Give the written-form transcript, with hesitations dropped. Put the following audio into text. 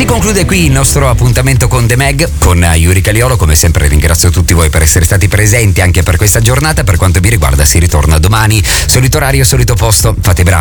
Si conclude qui il nostro appuntamento con The Mag, con Yuri Caliolo. Come sempre ringrazio tutti voi per essere stati presenti anche per questa giornata. Per quanto mi riguarda si ritorna domani, solito orario, solito posto. Fate bravi.